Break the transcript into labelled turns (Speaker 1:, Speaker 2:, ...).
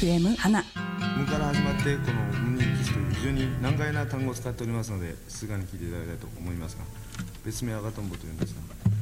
Speaker 1: FM 花。
Speaker 2: 無から始まってこの無人機という非常に難解な単語を使っておりますので静かに聞いていただきたいと思いますが、別名赤とんぼというんですが、